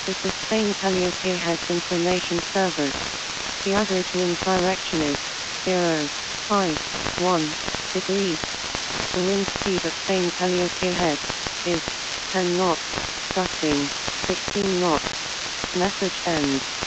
is the Spain Calliope Heads Information Server. The average wind direction is 0.51 degrees. The wind speed at Spain Calliope Heads is 10 knots, gusting 16 knots. Message ends.